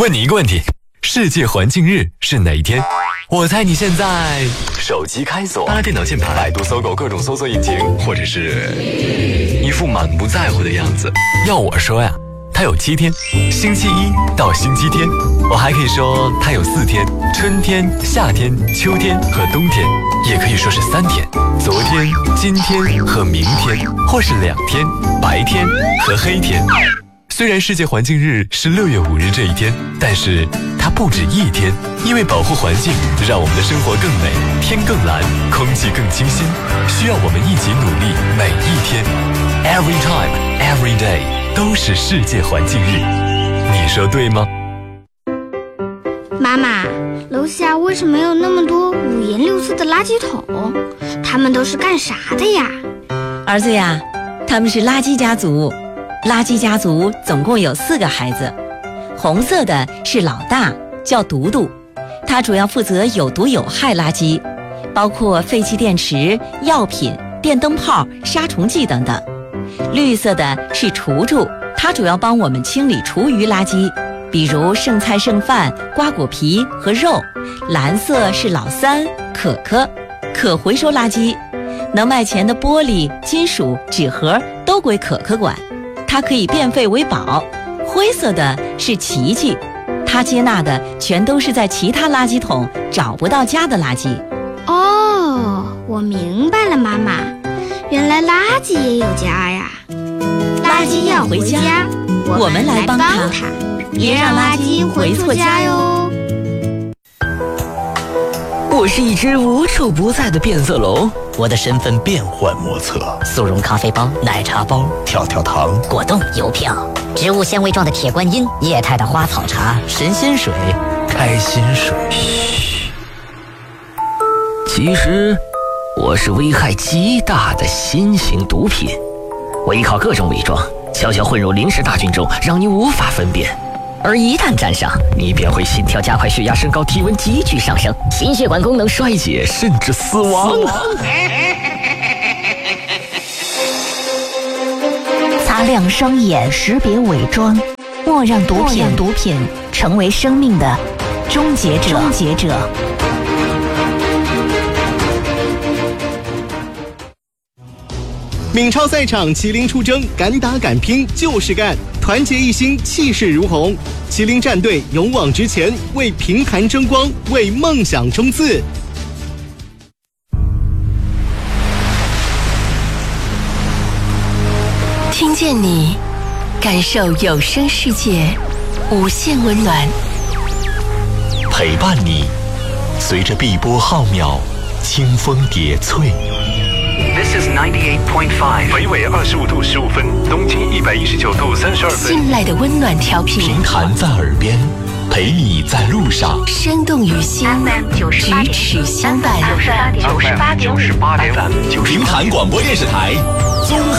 问你一个问题，世界环境日是哪一天？我猜你现在手机开锁，扒拉电脑键盘，百度搜狗各种搜索引擎，或者是一副满不在乎的样子。要我说呀，它有7天，星期一到星期天。我还可以说它有4天，春天、夏天、秋天和冬天，也可以说是3天，昨天、今天和明天，或是2天，白天和黑天。虽然世界环境日是6月5日这一天，但是它不止1天，因为保护环境，让我们的生活更美，天更蓝，空气更清新，需要我们一起努力，每一天 ，every time, every day 都是世界环境日，你说对吗？ 妈妈，楼下为什么有那么多五颜六色的垃圾桶？他们都是干啥的呀？ 儿子呀，他们是垃圾家族。垃圾家族总共有4个孩子，红色的是老大，叫独独，他主要负责有毒有害垃圾，包括废弃电池、药品、电灯泡、杀虫剂等等。绿色的是厨厨，他主要帮我们清理厨余垃圾，比如剩菜剩饭、瓜果皮和肉。蓝色是老三，可可，可回收垃圾，能卖钱的玻璃、金属、纸盒都归可可管，它可以变废为宝。灰色的是琪琪，他接纳的全都是在其他垃圾桶找不到家的垃圾。 哦，我明白了，妈妈，原来垃圾也有家呀。 垃圾要回家，我们来帮他， 别让垃圾回错家哟。 我是一只无处不在的变色龙， 我的身份变幻莫测， 速溶咖啡包、奶茶包、 跳跳糖、 果冻、邮票、植物纤维状的铁观音、液态的花草茶、神仙水、 开心水。 嘘，其实我是危害极大的新型毒品，我依靠各种伪装，悄悄混入临时大军中，让你无法分辨。而一旦沾上，你便会心跳加快、血压升高、体温急剧上升、心血管功能衰竭，甚至死亡。 擦亮双眼，识别伪装，莫让毒品成为生命的终结者。 闽超赛场，麒麟出征，敢打敢拼就是干，团结一心，气势如虹。麒麟战队勇往直前，为平潭争光，为梦想冲刺。 听见你，感受有声世界，无限温暖。 陪伴你，随着碧波浩渺，清风叠翠。 This is 98.5， 北纬25度15分，东经119度32分。 信赖的温暖调频， 平潭在耳边，陪你在路上， 生动于心，咫尺相伴。 98.5， 平潭广播电视台综合